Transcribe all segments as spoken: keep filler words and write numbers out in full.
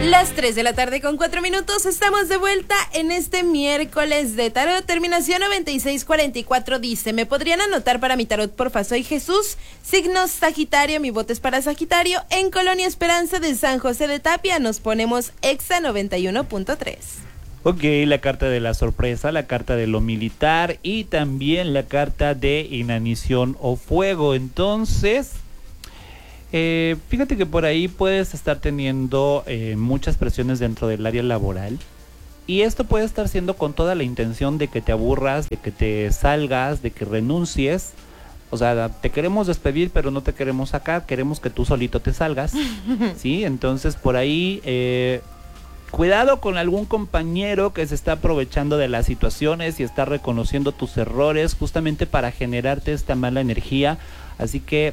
Las tres de la tarde con cuatro minutos, estamos de vuelta en este miércoles de tarot. Terminación noventa y seis cuarenta y cuatro dice: ¿me podrían anotar para mi tarot, porfa? Soy Jesús, signo Sagitario, mi voto es para Sagitario. En Colonia Esperanza de San José de Tapia nos ponemos Exa noventa y uno punto tres. Ok, la carta de la sorpresa, la carta de lo militar y también la carta de inanición o fuego. Entonces, eh, fíjate que por ahí puedes estar teniendo eh, muchas presiones dentro del área laboral. Y esto puede estar siendo con toda la intención de que te aburras, de que te salgas, de que renuncies. O sea, te queremos despedir, pero no te queremos sacar, queremos que tú solito te salgas. ¿Sí? Entonces, por ahí... Eh, Cuidado con algún compañero que se está aprovechando de las situaciones y está reconociendo tus errores justamente para generarte esta mala energía. Así que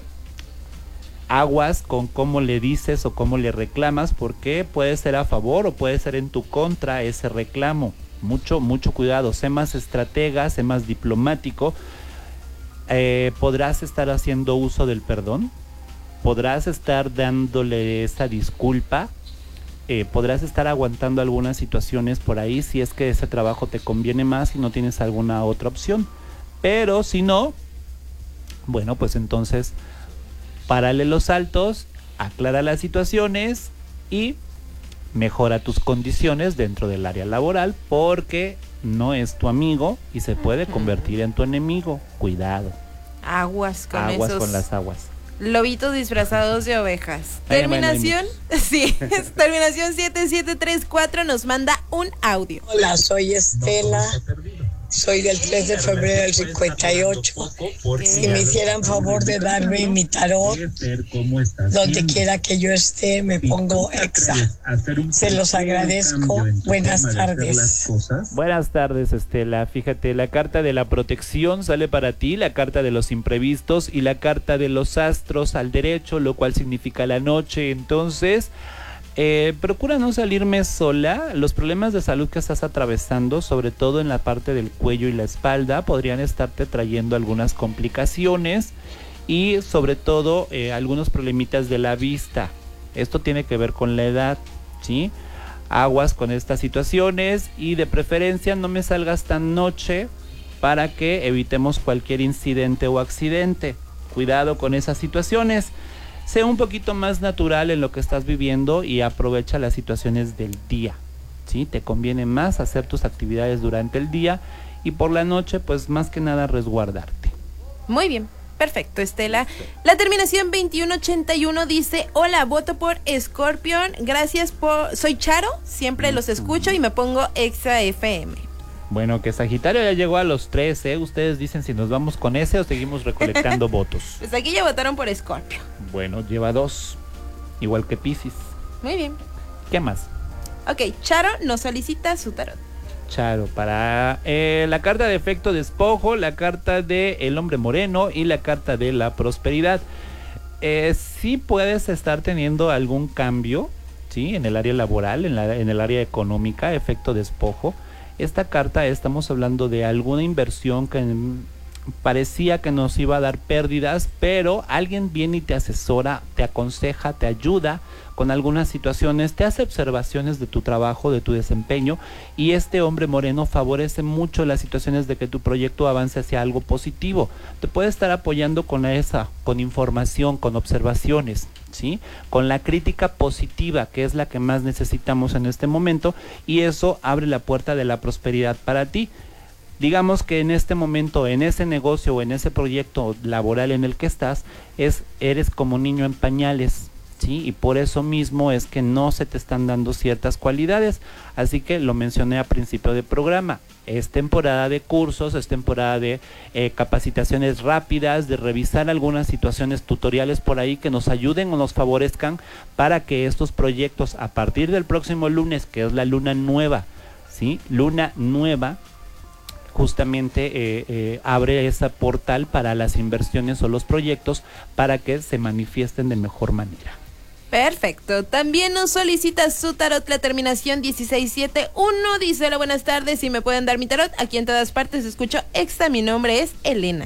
aguas con cómo le dices o cómo le reclamas, porque puede ser a favor o puede ser en tu contra ese reclamo. Mucho, mucho cuidado. Sé más estratega, sé más diplomático. Eh, podrás estar haciendo uso del perdón. Podrás estar dándole esa disculpa. Eh, podrás estar aguantando algunas situaciones por ahí si es que ese trabajo te conviene más y no tienes alguna otra opción. Pero si no, bueno, pues entonces párale los saltos, aclara las situaciones y mejora tus condiciones dentro del área laboral, porque no es tu amigo y se puede convertir en tu enemigo. Cuidado. Aguas con Aguas esos... con las aguas. Lobitos disfrazados de ovejas. Ay, Terminación, bueno, sí, terminación siete siete tres cuatro nos manda un audio. Hola, soy Estela, soy del tres de febrero del cincuenta y ocho. Si me hicieran favor de darme mi tarot, donde quiera que yo esté, me pongo Exa. Se los agradezco. Buenas tardes. Buenas tardes, Estela. Fíjate, la carta de la protección sale para ti, la carta de los imprevistos y la carta de los astros al derecho, lo cual significa la noche. Entonces, eh, procura no salirme sola. Los problemas de salud que estás atravesando, sobre todo en la parte del cuello y la espalda, podrían estarte trayendo algunas complicaciones y sobre todo eh, algunos problemitas de la vista. Esto tiene que ver con la edad, ¿sí? Aguas con estas situaciones y de preferencia no me salgas tan noche para que evitemos cualquier incidente o accidente. Cuidado con esas situaciones. Sé un poquito más natural en lo que estás viviendo y aprovecha las situaciones del día, ¿sí? Te conviene más hacer tus actividades durante el día y por la noche, pues más que nada resguardarte. Muy bien, perfecto, Estela. La terminación veintiuno ochenta y uno dice: hola, voto por Scorpion, gracias por... Soy Charo, siempre los escucho y me pongo Exa F M. Bueno, que Sagitario ya llegó a los tres, ¿eh? Ustedes dicen si nos vamos con ese o seguimos recolectando votos. Pues aquí ya votaron por Scorpio. Bueno, lleva dos, igual que Piscis. Muy bien. ¿Qué más? Ok, Charo nos solicita su tarot. Charo, para eh, la carta de efecto despojo, la carta de el hombre moreno y la carta de la prosperidad. Eh, sí puedes estar teniendo algún cambio, ¿sí? En el área laboral, en, la, en el área económica, efecto despojo. Esta carta estamos hablando de alguna inversión que parecía que nos iba a dar pérdidas, pero alguien viene y te asesora, te aconseja, te ayuda con algunas situaciones, te hace observaciones de tu trabajo, de tu desempeño, y este hombre moreno favorece mucho las situaciones de que tu proyecto avance hacia algo positivo. Te puede estar apoyando con esa, con información, con observaciones, ¿sí? Con la crítica positiva, que es la que más necesitamos en este momento, y eso abre la puerta de la prosperidad para ti. Digamos que en este momento, en ese negocio o en ese proyecto laboral en el que estás, es, eres como niño en pañales, ¿sí? Y por eso mismo es que no se te están dando ciertas cualidades. Así que lo mencioné a principio del programa. Es temporada de cursos, es temporada de eh, capacitaciones rápidas, de revisar algunas situaciones tutoriales por ahí que nos ayuden o nos favorezcan para que estos proyectos, a partir del próximo lunes, que es la luna nueva, ¿sí? Luna nueva, justamente eh, eh, abre ese portal para las inversiones o los proyectos para que se manifiesten de mejor manera. Perfecto. También nos solicita su tarot, la terminación dieciséis setenta y uno. Dice: hola, buenas tardes, si me pueden dar mi tarot. Aquí en todas partes escucho Exa, mi nombre es Elena.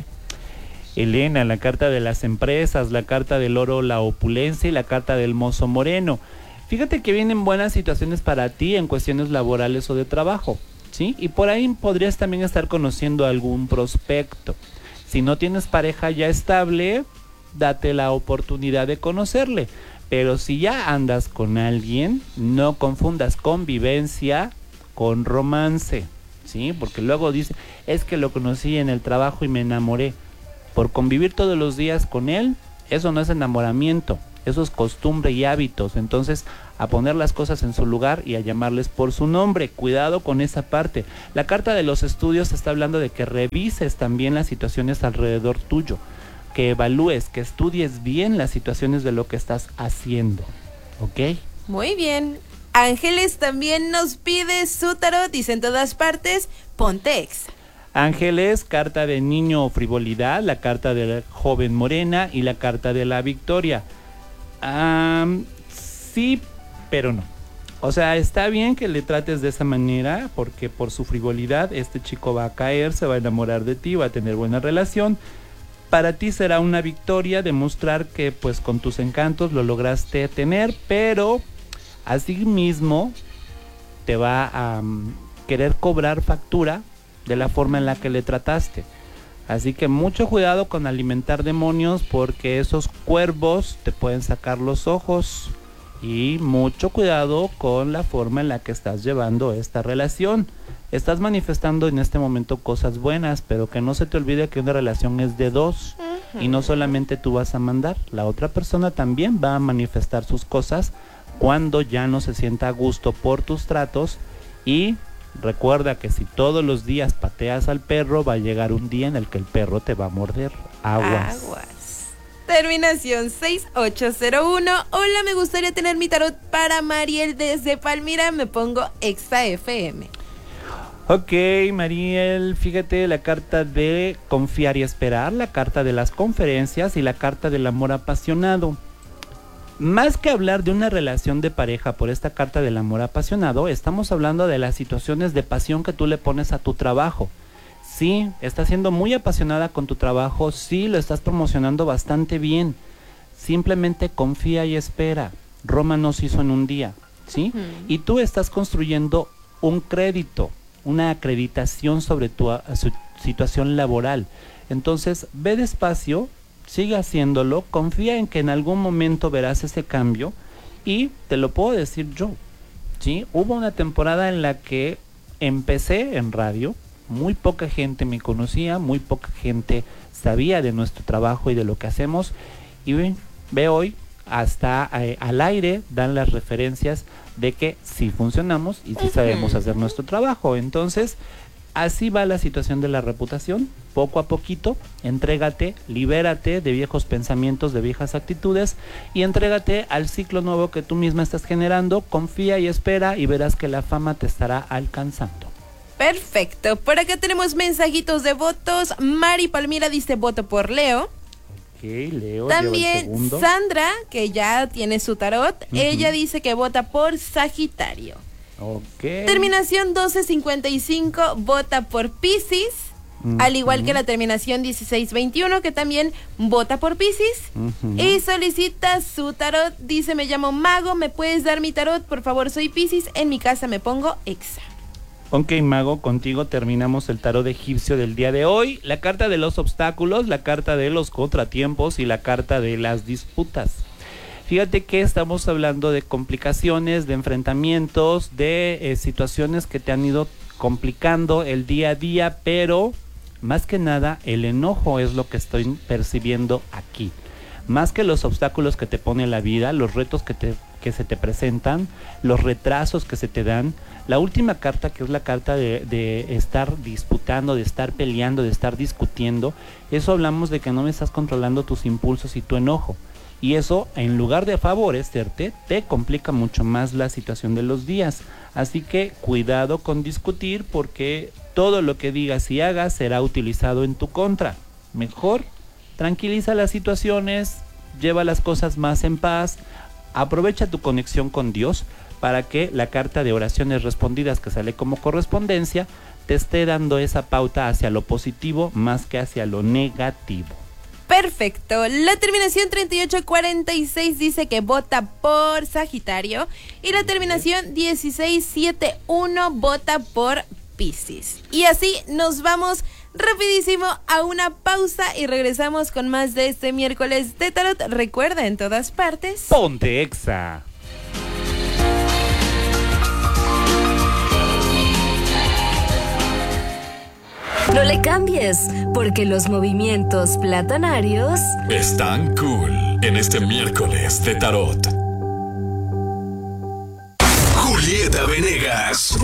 Elena, la carta de las empresas, la carta del oro, la opulencia y la carta del mozo moreno. Fíjate que vienen buenas situaciones para ti en cuestiones laborales o de trabajo, ¿sí? Y por ahí podrías también estar conociendo algún prospecto. Si no tienes pareja ya estable, date la oportunidad de conocerle. Pero si ya andas con alguien, no confundas convivencia con romance, ¿sí? Porque luego dice, es que lo conocí en el trabajo y me enamoré. Por convivir todos los días con él, eso no es enamoramiento, eso es costumbre y hábitos. Entonces, a poner las cosas en su lugar y a llamarles por su nombre. Cuidado con esa parte. La carta de los estudios está hablando de que revises también las situaciones alrededor tuyo, que evalúes, que estudies bien las situaciones de lo que estás haciendo, ¿ok? Muy bien. Ángeles también nos pide su tarot, dice en todas partes, ponte exa. Ángeles, carta de niño o frivolidad, la carta de la joven morena y la carta de la victoria. Um, sí, pero no. O sea, está bien que le trates de esa manera, porque por su frivolidad este chico va a caer, se va a enamorar de ti, va a tener buena relación. Para ti será una victoria demostrar que pues con tus encantos lo lograste tener, pero asimismo te va a um, querer cobrar factura de la forma en la que le trataste. Así que mucho cuidado con alimentar demonios, porque esos cuervos te pueden sacar los ojos. Y mucho cuidado con la forma en la que estás llevando esta relación. Estás manifestando en este momento cosas buenas, pero que no se te olvide que una relación es de dos. Uh-huh. Y no solamente tú vas a mandar, la otra persona también va a manifestar sus cosas cuando ya no se sienta a gusto por tus tratos. Y recuerda que si todos los días pateas al perro, va a llegar un día en el que el perro te va a morder. Aguas. Aguas. Terminación seis ocho cero uno. Hola, me gustaría tener mi tarot para Mariel desde Palmira. Me pongo Exa F M. Ok, Mariel, fíjate, la carta de confiar y esperar, la carta de las conferencias y la carta del amor apasionado. Más que hablar de una relación de pareja por esta carta del amor apasionado, estamos hablando de las situaciones de pasión que tú le pones a tu trabajo. Sí, estás siendo muy apasionada con tu trabajo, sí, lo estás promocionando bastante bien. Simplemente confía y espera. Roma no se hizo en un día, ¿sí? Uh-huh. Y tú estás construyendo un crédito, una acreditación sobre tu a, su situación laboral. Entonces, ve despacio, sigue haciéndolo, confía en que en algún momento verás ese cambio y te lo puedo decir yo, ¿sí? Hubo una temporada en la que empecé en radio, muy poca gente me conocía, muy poca gente sabía de nuestro trabajo y de lo que hacemos, y ve, ve hoy, hasta eh, al aire dan las referencias de que sí funcionamos y sí sabemos hacer nuestro trabajo. Entonces, así va la situación de la reputación, poco a poquito, entrégate, libérate de viejos pensamientos, de viejas actitudes y entrégate al ciclo nuevo que tú misma estás generando, confía y espera y verás que la fama te estará alcanzando. Perfecto, por acá tenemos mensajitos de votos. Mari Palmira dice voto por Leo. Ok, Leo. También Sandra, que ya tiene su tarot, uh-huh. Ella dice que vota por Sagitario. Ok. Terminación doce cincuenta y cinco vota por Piscis, uh-huh. Al igual que la terminación dieciséis veintiuno, que también vota por Piscis, uh-huh. Y solicita su tarot, dice: me llamo Mago, ¿me puedes dar mi tarot? Por favor, soy Piscis, en mi casa me pongo Exa. Ok, Mago, contigo terminamos el tarot egipcio del día de hoy. La carta de los obstáculos, la carta de los contratiempos y la carta de las disputas. Fíjate que estamos hablando de complicaciones, de enfrentamientos, de eh, situaciones que te han ido complicando el día a día, pero más que nada el enojo es lo que estoy percibiendo aquí. Más que los obstáculos que te pone la vida, los retos que, te, que se te presentan, los retrasos que se te dan. La última carta, que es la carta de, de estar disputando, de estar peleando, de estar discutiendo, eso hablamos de que no me estás controlando tus impulsos y tu enojo. Y eso, en lugar de favorecerte, te complica mucho más la situación de los días. Así que cuidado con discutir, porque todo lo que digas y hagas será utilizado en tu contra. Mejor tranquiliza las situaciones, lleva las cosas más en paz, aprovecha tu conexión con Dios para que la carta de oraciones respondidas, que sale como correspondencia, te esté dando esa pauta hacia lo positivo más que hacia lo negativo. Perfecto. La terminación treinta y ocho cuarenta y seis dice que vota por Sagitario. Y la terminación dieciséis setenta y uno vota por Piscis. Y así nos vamos rapidísimo a una pausa y regresamos con más de este miércoles de tarot. Recuerda, en todas partes, Ponte Exa. No le cambies, porque los movimientos platanarios están cool en este miércoles de tarot. Julieta Venegas,